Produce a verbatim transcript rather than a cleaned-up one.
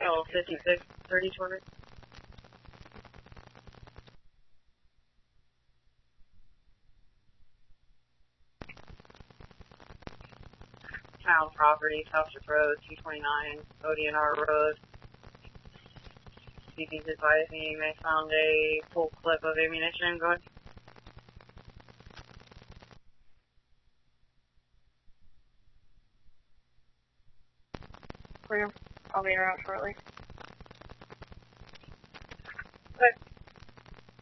L fifty-six thirty shorter. Town property, Southwick Road, two twenty-nine, O D N R Road. C P's advised me you may found a full clip of ammunition. Go ahead. Clear. I'll be around shortly.